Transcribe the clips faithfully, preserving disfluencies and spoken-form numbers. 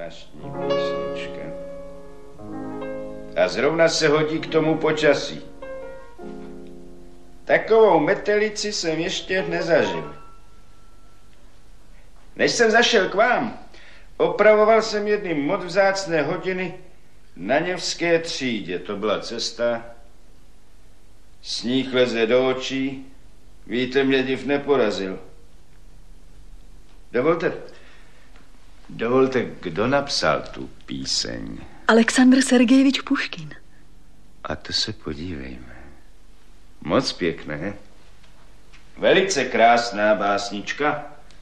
zvláštní písnička. A zrovna se hodí k tomu počasí. Takovou metelici jsem ještě nezažil. Než jsem zašel k vám, opravoval jsem jedny moc vzácné hodiny na Něvské třídě. To byla cesta. Sníh leze do očí. Víte, mě div neporazil. Dovolte, dovolte, kdo napsal tu píseň? Aleksandr Sergejevič Puškin. A to se podívejme. Moc pěkné. Velice krásná básnička.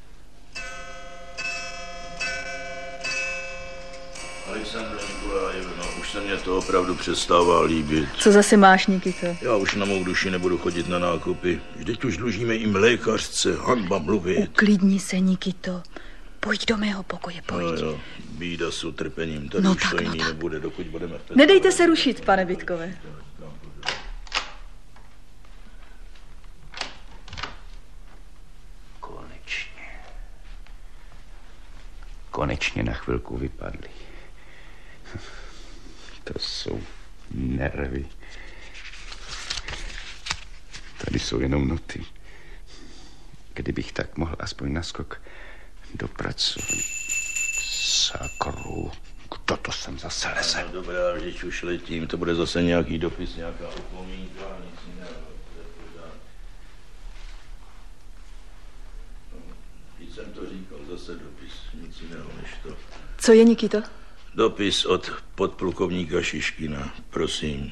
Alexandra Nikolajevna, už se mě to opravdu přestává líbit. Co zase máš, Nikito? Já už na mou duši nebudu chodit na nákupy. Vždyť už dlužíme i mlékařce, hanba mluvit. Uklidni se, Nikito. Pojď do mého pokoje, pojď. No jo, bída s utrpením, tady no už tak, to no jiný tak. nebude, dokud budeme v Petru. Nedejte se rušit, pane Bytkové. Konečně. Konečně na chvilku vypadly. To jsou nervy. Tady jsou jenom noty. Kdybych tak mohl aspoň naskok dopracovat. Sakru, kdo to sem zase leze? No dobrá, vždyť už letím, to bude zase nějaký dopis, nějaká upomínka, nic jiného. Vždyť jsem to říkal, zase dopis, nic jiného než to. Co je, Nikito? Dopis od podplukovníka Šiškina, prosím.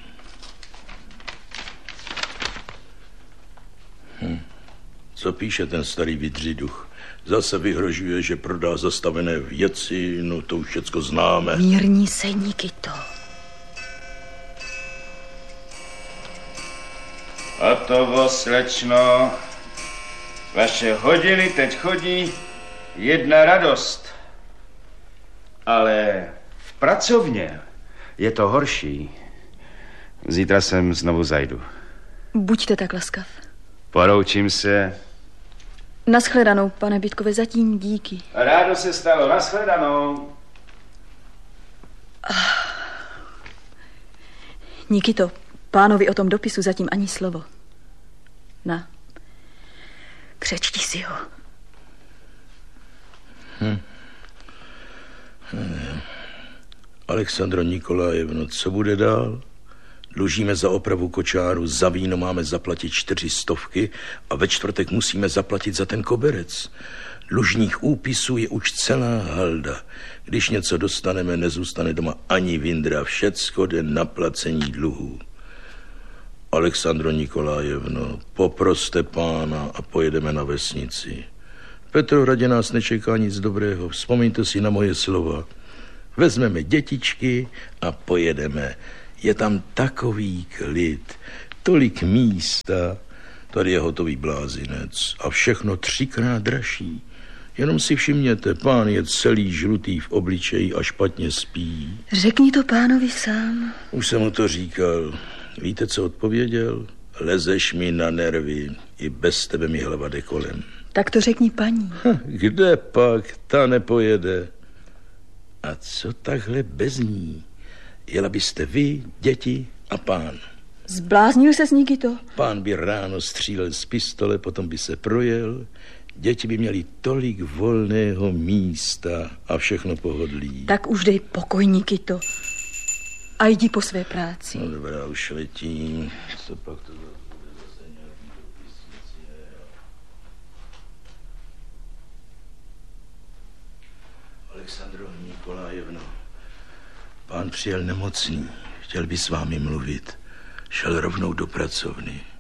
Hm. Co píše ten starý vydřiduch? Zase vyhrožuje, že prodá zastavené věci, no to už všecko známe. Mírni se, Nikito. Hotovo, slečno. Vaše hodiny teď chodí jedna radost. Ale v pracovně je to horší. Zítra sem znovu zajdu. Buďte tak laskav. Poroučím se. Naschledanou, pane Bytkové, zatím díky. Rádo se stalo, naschledanou. Nikito, pánovi o tom dopisu zatím ani slovo. Na, přečti si ho. Hm. Alexandro Nikolajevno, co bude dál? Dlužíme za opravu kočáru, za víno máme zaplatit čtyři stovky a ve čtvrtek musíme zaplatit za ten koberec. Dlužních úpisů je už celá halda. Když něco dostaneme, nezůstane doma ani vindra, všecko jde na placení dluhů. Alexandro Nikolajevno, poproste pána a pojedeme na vesnici. V Petrohradě nás nečeká nic dobrého, vzpomeňte si na moje slova. Vezmeme dětičky a pojedeme. Je tam takový klid, tolik místa, tady je hotový blázinec a všechno třikrát dražší. Jenom si všimněte, pán je celý žlutý v obličeji a špatně spí. Řekni to pánovi sám. Už jsem mu to říkal. Víte, co odpověděl? Lezeš mi na nervy, i bez tebe mi hlava jde kolem. Tak to řekni paní. Ha, kde pak, ta nepojede. A co takhle bez ní? Jela byste vy, děti a pán. Zbláznil ses, Nikito? Pán by ráno střílel z pistole, potom by se projel. Děti by měly tolik volného místa a všechno pohodlí. Tak už dej pokoj, Nikito. A jdi po své práci. No dobrá, už letím. Co pak to bude zase nějaký dopis, nic jiného. Alexandro Nikolajevno, pán přijel nemocný. Chtěl by s vámi mluvit. Šel rovnou do pracovny.